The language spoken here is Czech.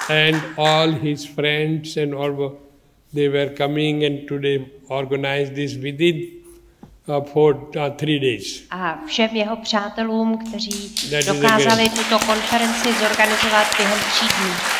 and all his friends and all, they were coming and today organized this within 3 days. A všem jeho přátelům, kteří dokázali tuto konferenci zorganizovat během 3 dní.